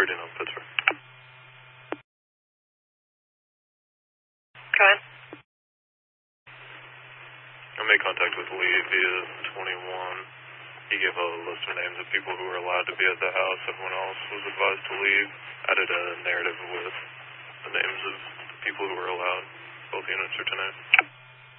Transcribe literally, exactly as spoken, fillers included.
thirty North Pittsburgh. Go ahead. I made contact with Lee via twenty-one. He gave a list of names of people who were allowed to be at the house. Everyone else was advised to leave. Added a narrative with the names of people who were allowed. Both units are tonight.